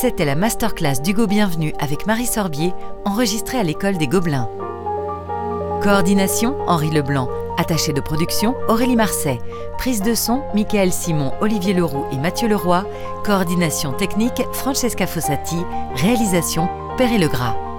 C'était la masterclass d'Hugo Bienvenu avec Marie Sorbier, enregistrée à l'école des Gobelins. Coordination, Henri Leblanc. Attaché de production, Aurélie Marseille. Prise de son, Michael Simon, Olivier Leroux et Mathieu Leroy. Coordination technique, Francesca Fossati. Réalisation, Perret Legras.